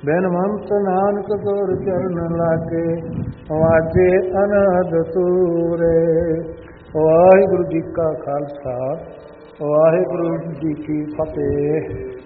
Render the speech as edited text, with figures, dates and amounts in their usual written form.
ਬਿਨਵੰਤ ਨਾਨਕ ਗੁਰ ਚਰਨ ਲਾਗੇ, ਵਾਜੇ ਅਨਹਦ ਤੂਰੇ। ਵਾਹਿਗੁਰੂ ਜੀ ਕਾ ਖਾਲਸਾ, ਵਾਹਿਗੁਰੂ ਜੀ ਕੀ ਫਤਿਹ।